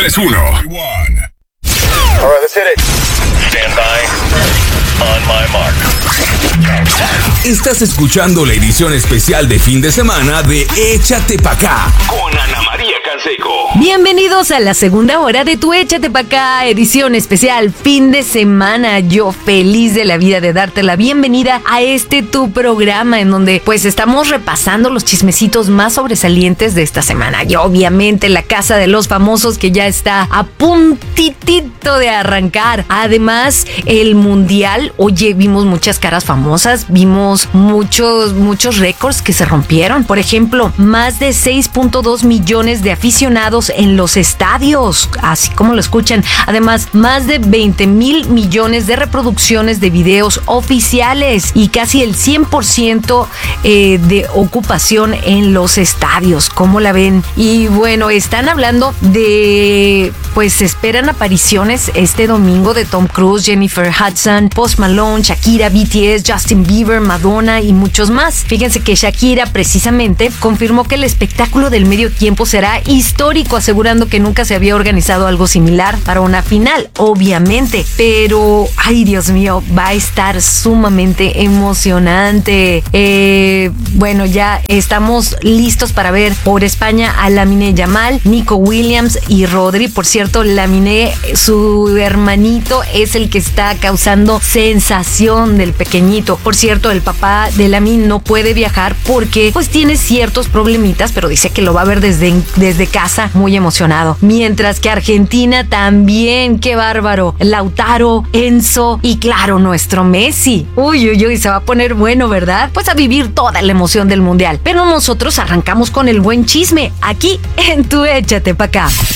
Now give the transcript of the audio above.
3, 1. Alright, let's hit it. Stand by. On my mark. Estás escuchando la edición especial de fin de semana de Échate Pa' Acá con Ana María Canseco. Bienvenidos a la segunda hora de tu Échate Pa' Acá, edición especial fin de semana. Yo feliz de la vida de darte la bienvenida a este tu programa en donde pues estamos repasando los chismecitos más sobresalientes de esta semana. Y obviamente la casa de los famosos que ya está a puntitito de arrancar. Además el mundial, oye, vimos muchas caras famosas, vimos muchos récords que se rompieron. Por ejemplo, más de 6.2 millones de aficionados en los estadios, así como lo escuchan. Además, más de 20,000 millones de reproducciones de videos oficiales y casi el 100% de ocupación en los estadios. ¿Cómo la ven? Y bueno, están hablando de, pues se esperan apariciones este domingo de Tom Cruise, Jennifer Hudson, Post Malone, Shakira, BTS, Justin Bieber, Madonna y muchos más. Fíjense que Shakira precisamente confirmó que el espectáculo del medio tiempo será histórico, asegurando que nunca se había organizado algo similar para una final, obviamente. Pero, ay Dios mío, va a estar sumamente emocionante. Bueno, ya estamos listos para ver por España a Lamine Yamal, Nico Williams y Rodri. Por cierto, Lamine, su hermanito, es el que está causando sensación del pequeñito. Por cierto, el papá de Lamine no puede viajar porque pues tiene ciertos problemitas, pero dice que lo va a ver desde casa, muy emocionado. Mientras que Argentina también, qué bárbaro. Lautaro, Enzo y claro, nuestro Messi. Uy, se va a poner bueno, ¿verdad? Pues a vivir toda la emoción del mundial. Pero nosotros arrancamos con el buen chisme aquí en tu Échate Pa' Acá.